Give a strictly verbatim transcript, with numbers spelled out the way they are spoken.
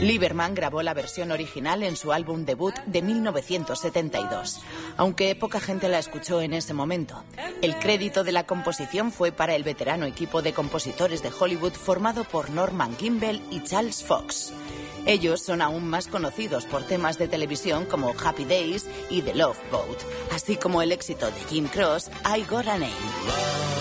Lieberman grabó la versión original en su álbum debut de mil novecientos setenta y dos, aunque poca gente la escuchó en ese momento. El crédito de la composición fue para el veterano equipo de compositores de Hollywood formado por Norman Gimbel y Charles Fox. Ellos son aún más conocidos por temas de televisión como Happy Days y The Love Boat, así como el éxito de Jim Croce, I Got a Name.